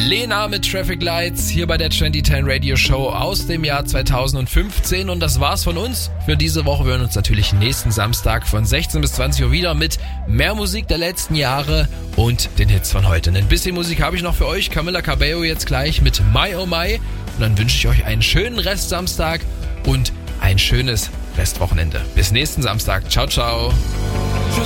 Lena mit Traffic Lights hier bei der 2010 Radio Show aus dem Jahr 2015 und das war's von uns für diese Woche. Wir hören uns natürlich nächsten Samstag von 16 bis 20 Uhr wieder mit mehr Musik der letzten Jahre und den Hits von heute. Ein bisschen Musik habe ich noch für euch. Camila Cabello jetzt gleich mit My Oh My und dann wünsche ich euch einen schönen Rest Samstag und ein schönes Restwochenende. Bis nächsten Samstag. Ciao, ciao.